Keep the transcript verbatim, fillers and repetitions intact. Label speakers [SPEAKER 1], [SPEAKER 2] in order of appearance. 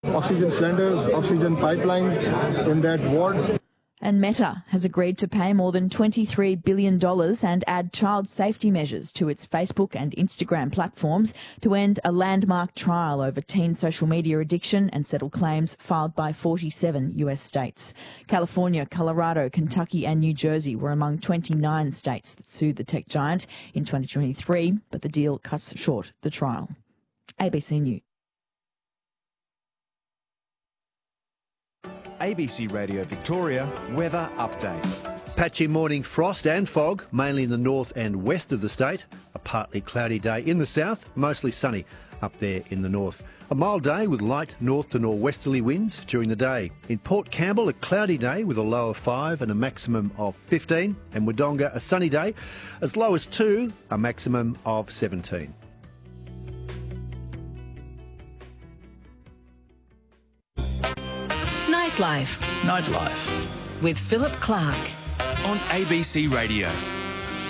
[SPEAKER 1] Oxygen cylinders, oxygen pipelines in that ward.
[SPEAKER 2] And Meta has agreed to pay more than twenty-three billion dollars and add child safety measures to its Facebook and Instagram platforms to end a landmark trial over teen social media addiction and settle claims filed by forty-seven U S states. California, Colorado, Kentucky and New Jersey were among twenty-nine states that sued the tech giant in twenty twenty-three, but the deal cuts short the trial. A B C News.
[SPEAKER 3] A B C Radio Victoria weather update.
[SPEAKER 4] Patchy morning frost and fog, mainly in the north and west of the state. A partly cloudy day in the south, mostly sunny up there in the north. A mild day with light north to northwesterly winds during the day. In Port Campbell, a cloudy day with a low of five and a maximum of fifteen. And Wodonga, a sunny day, as low as two, a maximum of seventeen.
[SPEAKER 5] Nightlife.
[SPEAKER 6] Nightlife.
[SPEAKER 5] With Philip Clark.
[SPEAKER 6] On A B C Radio.